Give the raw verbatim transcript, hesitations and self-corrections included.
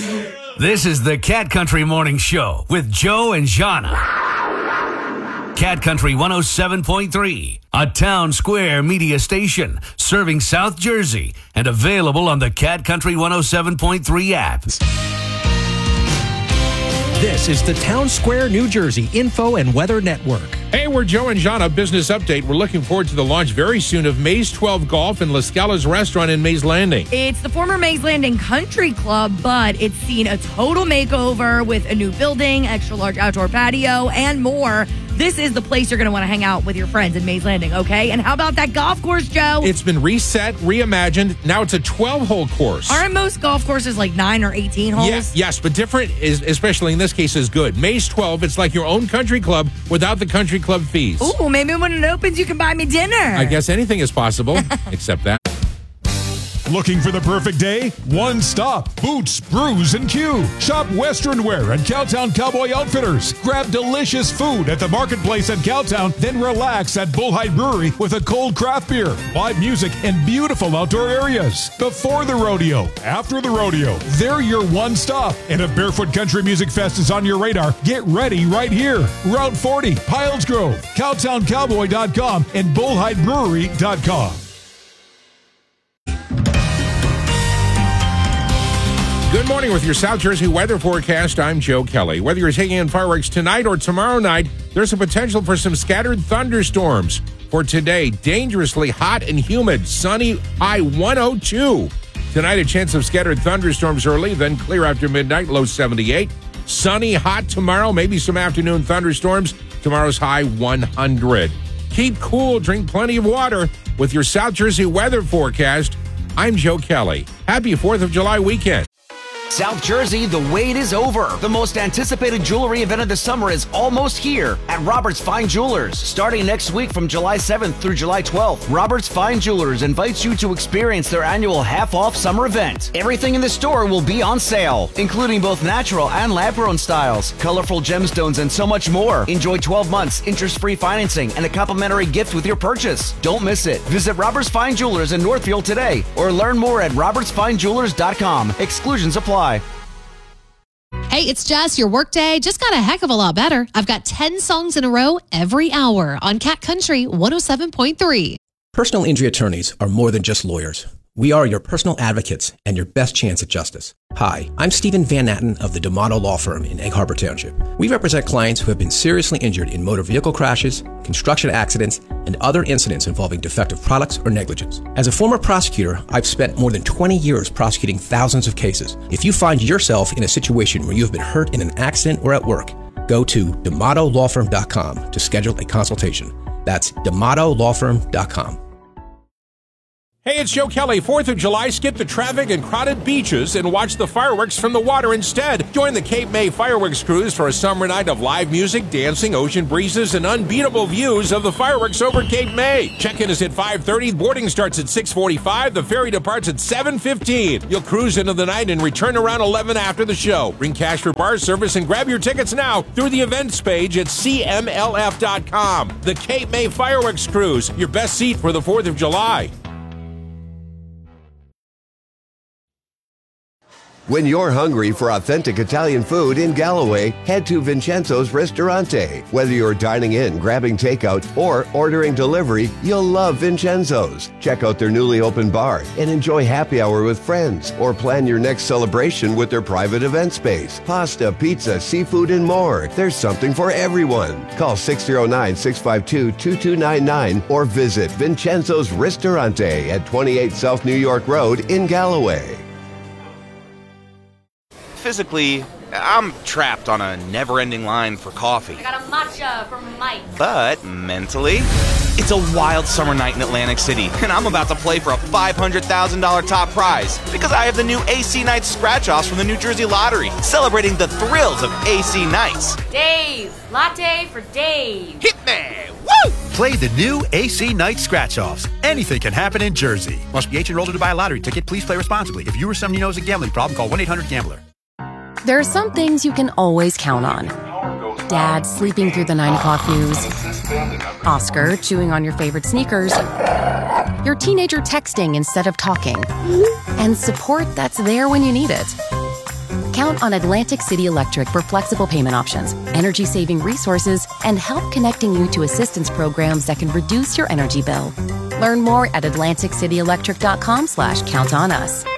This is the Cat Country Morning Show with Joe and Jana. Cat Country one oh seven point three, a Town Square media station serving South Jersey and available on the Cat Country one oh seven point three app. This is the Town Square, New Jersey Info and Weather Network. Hey, we're Joe and Jana. Business update. We're looking forward to the launch very soon of Maze twelve Golf and La Scala's Restaurant in Maze Landing. It's the former Maze Landing Country Club, but it's seen a total makeover with a new building, extra large outdoor patio, and more. This is the place you're going to want to hang out with your friends in Maze Landing, okay? And how about that golf course, Joe? It's been reset, reimagined. Now it's a twelve-hole course. Aren't most golf courses like nine or eighteen holes? Yes, yes, but different, is, especially in this case, is good. Maze twelve, it's like your own country club without the country club fees. Ooh, maybe when it opens, you can buy me dinner. I guess anything is possible, except that. Looking for the perfect day? One stop. Boots, Brews, and Q. Shop Western Wear at Cowtown Cowboy Outfitters. Grab delicious food at the Marketplace at Cowtown, then relax at Bullhide Brewery with a cold craft beer, live music, and beautiful outdoor areas. Before the rodeo, after the rodeo, they're your one stop. And if Barefoot Country Music Fest is on your radar, get ready right here. Route forty, Piles Grove, Cowtown Cowboy dot com, and Bullhide Brewery dot com. Good morning with your South Jersey weather forecast. I'm Joe Kelly. Whether you're taking in fireworks tonight or tomorrow night, there's a potential for some scattered thunderstorms. For today, dangerously hot and humid, sunny, high one oh two. Tonight, a chance of scattered thunderstorms early, then clear after midnight, low seventy-eight. Sunny, hot tomorrow, maybe some afternoon thunderstorms. Tomorrow's high one hundred. Keep cool, drink plenty of water. With your South Jersey weather forecast, I'm Joe Kelly. Happy fourth of July weekend. South Jersey, the wait is over. The most anticipated jewelry event of the summer is almost here at Roberts Fine Jewelers. Starting next week from July seventh through July twelfth, Roberts Fine Jewelers invites you to experience their annual half-off summer event. Everything in the store will be on sale, including both natural and lab-grown styles, colorful gemstones, and so much more. Enjoy twelve months interest-free financing and a complimentary gift with your purchase. Don't miss it. Visit Roberts Fine Jewelers in Northfield today or learn more at roberts fine jewelers dot com. Exclusions apply. Hey, it's Jess. Your workday just got a heck of a lot better. I've got ten songs in a row every hour on Cat Country one oh seven point three. Personal injury attorneys are more than just lawyers. We are your personal advocates and your best chance at justice. Hi, I'm Stephen Van Natten of the D'Amato Law Firm in Egg Harbor Township. We represent clients who have been seriously injured in motor vehicle crashes, construction accidents, and other incidents involving defective products or negligence. As a former prosecutor, I've spent more than twenty years prosecuting thousands of cases. If you find yourself in a situation where you have been hurt in an accident or at work, go to D'Amato Law Firm dot com to schedule a consultation. That's D'Amato Law Firm dot com. Hey, it's Joe Kelly. fourth of July, skip the traffic and crowded beaches and watch the fireworks from the water instead. Join the Cape May Fireworks Cruise for a summer night of live music, dancing, ocean breezes, and unbeatable views of the fireworks over Cape May. Check-in is at five thirty. Boarding starts at six forty-five. The ferry departs at seven fifteen. You'll cruise into the night and return around eleven after the show. Bring cash for bar service and grab your tickets now through the events page at C M L F dot com. The Cape May Fireworks Cruise, your best seat for the fourth of July. When you're hungry for authentic Italian food in Galloway, head to Vincenzo's Ristorante. Whether you're dining in, grabbing takeout, or ordering delivery, you'll love Vincenzo's. Check out their newly opened bar and enjoy happy hour with friends, or plan your next celebration with their private event space. Pasta, pizza, seafood, and more. There's something for everyone. Call six oh nine, six five two, two two nine nine or visit Vincenzo's Ristorante at twenty-eight South New York Road in Galloway. Physically, I'm trapped on a never-ending line for coffee. I got a matcha from Mike. But mentally, it's a wild summer night in Atlantic City, and I'm about to play for a five hundred thousand dollars top prize because I have the new A C Nights scratch-offs from the New Jersey Lottery, celebrating the thrills of A C Nights. Dave, latte for Dave. Hit me! Woo! Play the new A C Night Scratch-Offs. Anything can happen in Jersey. Must be eighteen or older to buy a lottery ticket. Please play responsibly. If you or somebody knows a gambling problem, call one eight hundred gambler. There are some things you can always count on. Dad sleeping through the nine o'clock news. Oscar chewing on your favorite sneakers. Your teenager texting instead of talking. And support that's there when you need it. Count on Atlantic City Electric for flexible payment options, energy-saving resources, and help connecting you to assistance programs that can reduce your energy bill. Learn more at atlantic city electric dot com slash count on us.